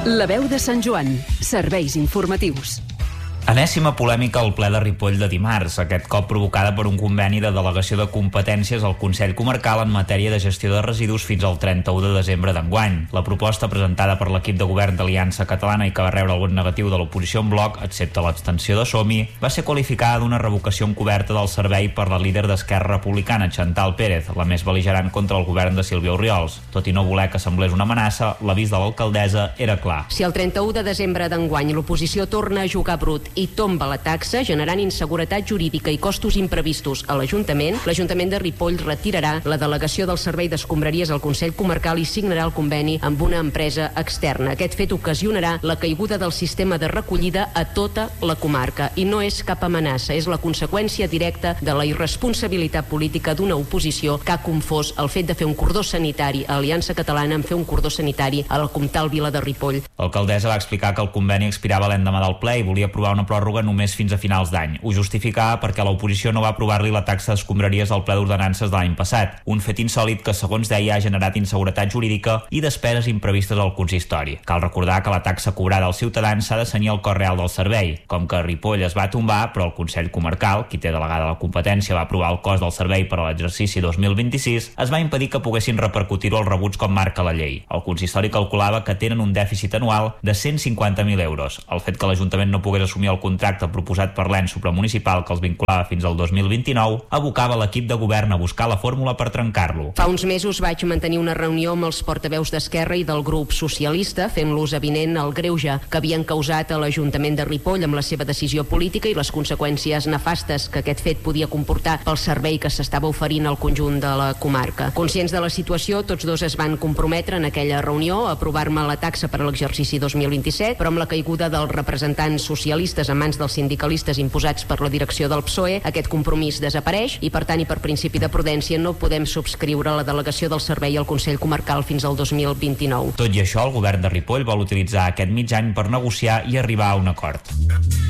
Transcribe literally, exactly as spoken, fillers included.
La veu de Sant Joan. Serveis informatius. Enèsima polèmica al ple de Ripoll de dimarts, aquest cop provocada per un conveni de delegació de competències al Consell Comarcal en matèria de gestió de residus fins al trenta-u de desembre d'enguany. La proposta presentada per l'equip de govern d'Aliança Catalana i que va rebre el vot negatiu de l'oposició en bloc, excepte l'abstenció de Som-hi, va ser qualificada d'una revocació encoberta del servei per la líder d'Esquerra Republicana, Chantal Pérez, la més bel·ligerant contra el govern de Sílvia Orriols. Tot i no voler que semblés una amenaça, l'avís de l'alcaldessa era clar. Si el trenta-u de desembre d'enguany l'oposició torna a jugar brut i tomba la taxa, generant inseguretat jurídica i costos imprevistos a l'Ajuntament, l'Ajuntament de Ripoll retirarà la delegació del servei d'escombraries al Consell Comarcal i signarà el conveni amb una empresa externa. Aquest fet ocasionarà la caiguda del sistema de recollida a tota la comarca i no és cap amenaça, és la conseqüència directa de la irresponsabilitat política d'una oposició que ha confós el fet de fer un cordó sanitari a Aliança Catalana amb fer un cordó sanitari a la Comtal Vila de Ripoll. L'alcaldessa va explicar que el conveni expirava l'endemà del ple i volia aprovar una pròrroga només fins a finals d'any. Ho justificava perquè l'oposició no va aprovar-li la taxa d'escombraries al ple d'ordenances de l'any passat, un fet insòlit que, segons deia, ha generat inseguretat jurídica i despeses imprevistes al consistori. Cal recordar que la taxa cobrada als ciutadans s'ha de cenyir al cost real del servei. Com que Ripoll es va tombar, però el Consell Comarcal, qui té delegada la competència, va aprovar el cost del servei per a l'exercici dos mil vint-i-sis, es va impedir que poguessin repercutir-ho als rebuts com marca la llei. El consistori calculava que tenen un dèficit anual de cent cinquanta mil euros. El fet que l'Ajuntament no pogués assumir el contracte proposat per l'ens supramunicipal que els vinculava fins al dos mil vint-i-nou abocava l'equip de govern a buscar la fórmula per trencar-lo. Fa uns mesos vaig mantenir una reunió amb els portaveus d'Esquerra i del grup socialista fent-los avinent el greuge que havien causat a l'Ajuntament de Ripoll amb la seva decisió política i les conseqüències nefastes que aquest fet podia comportar pel servei que s'estava oferint al conjunt de la comarca. Conscients de la situació, tots dos es van comprometre en aquella reunió a aprovar-me la taxa per a l'exercici dos mil vint-i-set, però amb la caiguda dels representants socialistes a mans dels sindicalistes imposats per la direcció del P S O E, aquest compromís desapareix i, per tant, i per principi de prudència, no podem subscriure la delegació del servei al Consell Comarcal fins al dos mil vint-i-nou. Tot i això, el govern de Ripoll vol utilitzar aquest mig any per negociar i arribar a un acord.